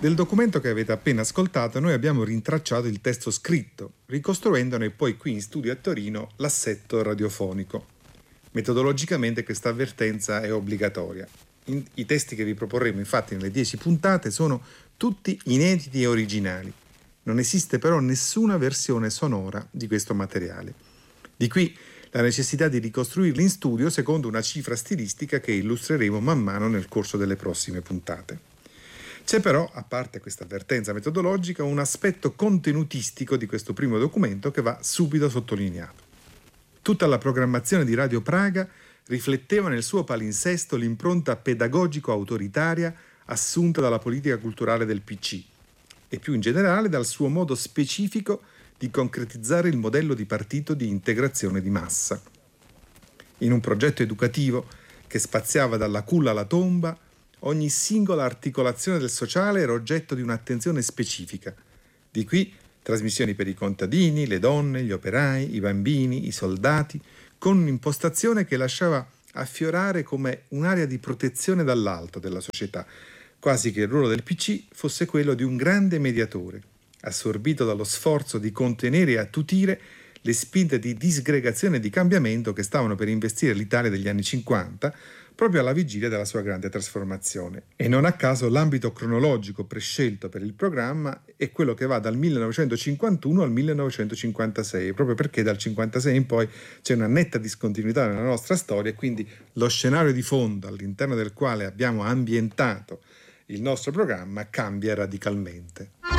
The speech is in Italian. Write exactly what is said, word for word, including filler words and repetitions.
Del documento che avete appena ascoltato noi abbiamo rintracciato il testo scritto, ricostruendone poi qui in studio a Torino l'assetto radiofonico. Metodologicamente questa avvertenza è obbligatoria. In, I testi che vi proporremo infatti nelle dieci puntate sono tutti inediti e originali. Non esiste però nessuna versione sonora di questo materiale. Di qui la necessità di ricostruirli in studio secondo una cifra stilistica che illustreremo man mano nel corso delle prossime puntate. C'è però, a parte questa avvertenza metodologica, un aspetto contenutistico di questo primo documento che va subito sottolineato. Tutta la programmazione di Radio Praga rifletteva nel suo palinsesto l'impronta pedagogico-autoritaria assunta dalla politica culturale del P C e più in generale dal suo modo specifico di concretizzare il modello di partito di integrazione di massa. In un progetto educativo che spaziava dalla culla alla tomba, ogni singola articolazione del sociale era oggetto di un'attenzione specifica. Di qui trasmissioni per i contadini, le donne, gli operai, i bambini, i soldati, con un'impostazione che lasciava affiorare come un'area di protezione dall'alto della società, quasi che il ruolo del P C fosse quello di un grande mediatore, assorbito dallo sforzo di contenere e attutire le spinte di disgregazione e di cambiamento che stavano per investire l'Italia degli anni cinquanta, proprio alla vigilia della sua grande trasformazione. E non a caso l'ambito cronologico prescelto per il programma è quello che va dal millenovecentocinquantuno al millenovecentocinquantasei, proprio perché dal cinquantasei in poi c'è una netta discontinuità nella nostra storia e quindi lo scenario di fondo all'interno del quale abbiamo ambientato il nostro programma cambia radicalmente.